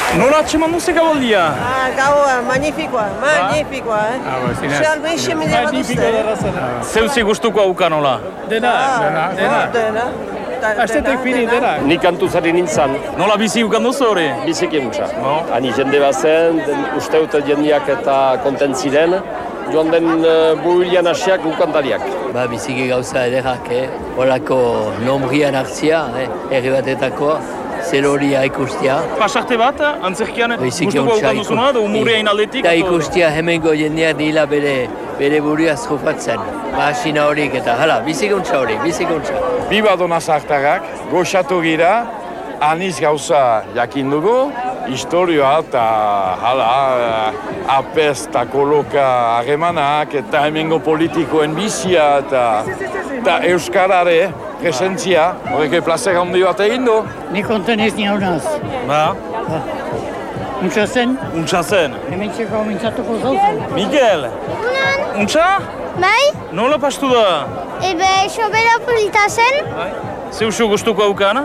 Nola atxeman duze gabaldia? Gaua, magnifikoa. Salbeixe mila bat uste. Zeuzi gustuko hauka nola? Dena. Astetek fini dena. Nik kantuzari nintzen, Nola bizi ukan duzu hori? biziki untsa. Hani jende bazen, uste dut jendeak eta kontent ziren, joan den burulian hasiak ukantariak. Biziki gauza ederrak, horako nombrian hartzia, herri batetakoa, zer horia ikustia. Pasarte bat, antzerkian Biziki gustuko untsa haukan duzuna, edo umureain aldetik? Eta ikustia hemengo jendeak dila bere buruaz jokatzen. Asina horik eta hala, biziki untsa hori, biziki untsa. Bi badona zartarrak, goxatu gira, aniz gauza jakin dugu, historioa eta hala, apez eta koloka harremanak eta hemengo politikoen bizia eta euskarare presentzia, horrek plazer handi bat egin du. Ni konten ez niaunaz. Ba, Untsa zen, untsa zen. hemen txeko mintzatuko zauzen. Mikel, untsa? Bai, Nola pastu da? ebe sobera polita zen, Zeuzu gustuko haukan?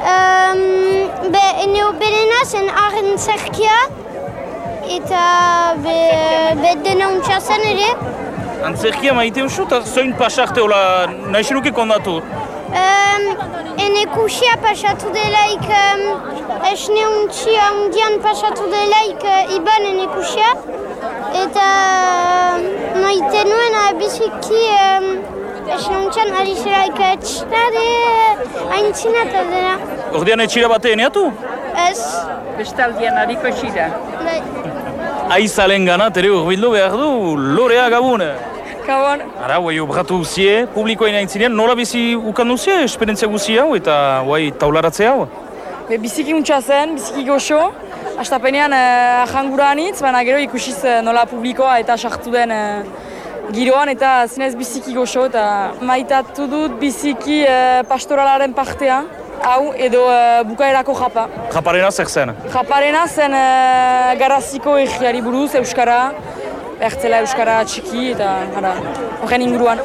neu berena zen arren zerkia, eta dena untsa zen ere. Antzerkia maite usu, eta zoin pasarte hola nahi zenuke kondatu? Ene kusia pasatu delaik, esne untsia undian pasatu delaik iban ene kusia, eta maite nuen biziki esne untxan ari zelaik txinare haintzinata dena. Ordean etxira bate eneatu? Ez, Bestaldian hariko esira. bai. Aizalen gana, tere urbildu behar du, lorea gabun. Gabon. Ara, guai obratu guzie, publikoa inaintzinean, nola bizi ukan duzie, esperientzia guzi hau eta guai taularatze hau? Biziki untsa zen, biziki goxo. Astapenean ahangura anitz, baina gero ikusiz nola publikoa eta sartu den giroan eta zinez biziki goxo eta maitatu dut biziki pastoralaren partea. Hau edo bukaerako japa. Japarena zer zen? Japarena zen Garaziko egiari buruz, euskara, ertzela euskara txiki eta horren inguruan.